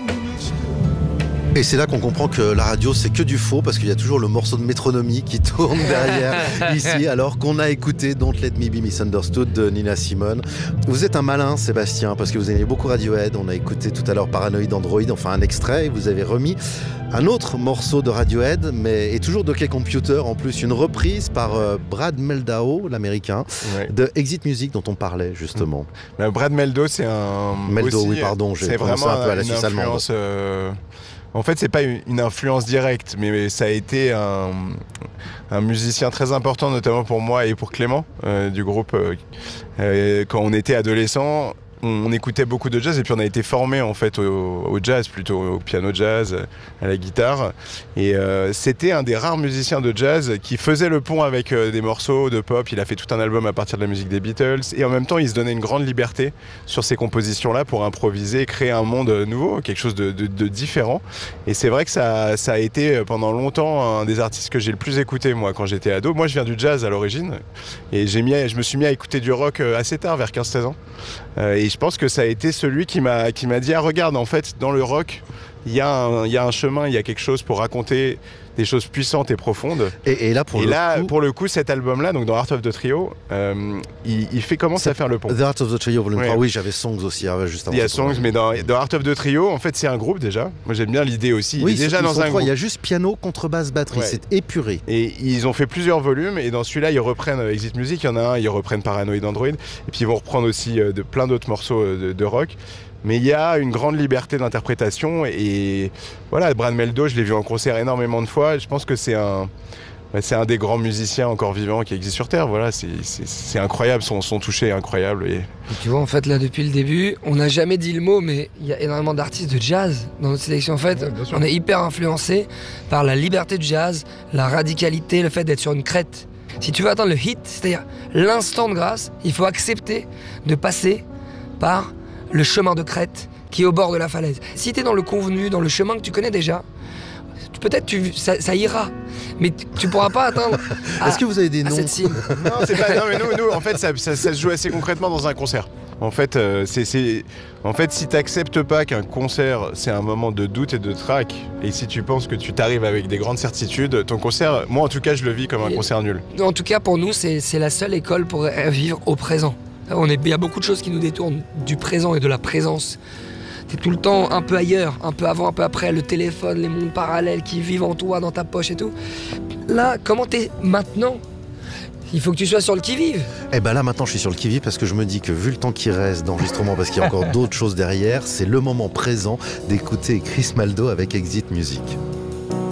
Et c'est là qu'on comprend que la radio c'est que du faux, parce qu'il y a toujours le morceau de métronomie qui tourne derrière ici, alors qu'on a écouté Don't Let Me Be Misunderstood de Nina Simone. Vous êtes un malin, Sébastien, parce que vous aimez beaucoup Radiohead. On a écouté tout à l'heure Paranoid Android, enfin un extrait, et vous avez remis un autre morceau de Radiohead, et toujours d'OK Computer, en plus une reprise par Brad Mehldau, l'américain, de Exit Music dont on parlait justement. Brad Mehldau, c'est un... Mehldau, aussi, oui, pardon, j'ai c'est prononcé vraiment un peu à la une Suisse allemande. En fait, c'est pas une influence directe, mais ça a été un musicien très important, notamment pour moi et pour Clément, du groupe. Quand on était adolescents, on écoutait beaucoup de jazz et puis on a été formé en fait au jazz, plutôt au piano jazz, à la guitare. Et c'était un des rares musiciens de jazz qui faisait le pont avec des morceaux de pop. Il a fait tout un album à partir de la musique des Beatles et en même temps il se donnait une grande liberté sur ces compositions-là pour improviser, créer un monde nouveau, quelque chose de différent. Et c'est vrai que ça a été pendant longtemps un des artistes que j'ai le plus écouté moi quand j'étais ado. Moi je viens du jazz à l'origine et je me suis mis à écouter du rock assez tard, vers 15-16 ans. Et je pense que ça a été celui qui m'a dit regarde, en fait dans le rock il y a un chemin, il y a quelque chose pour raconter des choses puissantes et profondes. Et là, pour le coup, cet album-là, donc dans Heart of the Trio, il commence à faire le pont. The Heart of the Trio, volume 3, ouais. Oui, j'avais Songs aussi, juste avant. Il y a Songs, mais dans Heart of the Trio, en fait, c'est un groupe déjà. Moi, j'aime bien l'idée aussi. Oui, il est déjà dans un groupe. Il y a juste piano, contrebasse, batterie, ouais. C'est épuré. Et ils ont fait plusieurs volumes, et dans celui-là, ils reprennent Exit Music, il y en a un, ils reprennent Paranoid Android, et puis ils vont reprendre aussi plein d'autres morceaux de rock. Mais il y a une grande liberté d'interprétation et voilà, Brad Mehldau, je l'ai vu en concert énormément de fois. Je pense que c'est un des grands musiciens encore vivants qui existe sur Terre. Voilà, c'est incroyable, son toucher est incroyable. Et tu vois, en fait, là, depuis le début, on n'a jamais dit le mot, mais il y a énormément d'artistes de jazz dans notre sélection. En fait, on est hyper influencé par la liberté du jazz, la radicalité, le fait d'être sur une crête. Si tu veux atteindre le hit, c'est-à-dire l'instant de grâce, il faut accepter de passer par le chemin de crête qui est au bord de la falaise. Si tu es dans le convenu, dans le chemin que tu connais déjà, peut-être ça ira, mais tu pourras pas atteindre. Est-ce que vous avez des noms? Cette cime. Non, c'est pas. Non, mais nous, en fait, ça se joue assez concrètement dans un concert. En fait, si t'acceptes pas qu'un concert c'est un moment de doute et de trac, et si tu penses que tu t'arrives avec des grandes certitudes, ton concert, moi en tout cas, je le vis comme un concert nul. En tout cas, pour nous, c'est la seule école pour vivre au présent. Il y a beaucoup de choses qui nous détournent du présent et de la présence. T'es tout le temps un peu ailleurs, un peu avant, un peu après, le téléphone, les mondes parallèles qui vivent en toi, dans ta poche et tout. Là, comment t'es maintenant ? Il faut que tu sois sur le qui-vive. Eh ben là, maintenant, je suis sur le qui-vive parce que je me dis que vu le temps qui reste d'enregistrement, parce qu'il y a encore d'autres choses derrière, c'est le moment présent d'écouter Chris Mehldau avec Exit Music.